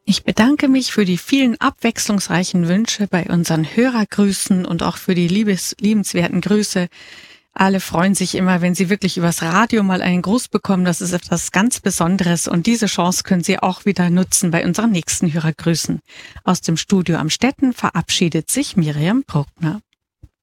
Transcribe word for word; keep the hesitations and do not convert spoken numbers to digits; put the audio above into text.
Ich bedanke mich für die vielen abwechslungsreichen Wünsche bei unseren Hörergrüßen und auch für die liebes, liebenswerten Grüße. Alle freuen sich immer, wenn sie wirklich übers Radio mal einen Gruß bekommen. Das ist etwas ganz Besonderes und diese Chance können Sie auch wieder nutzen bei unseren nächsten Hörergrüßen. Aus dem Studio Amstetten verabschiedet sich Miriam Bruckner.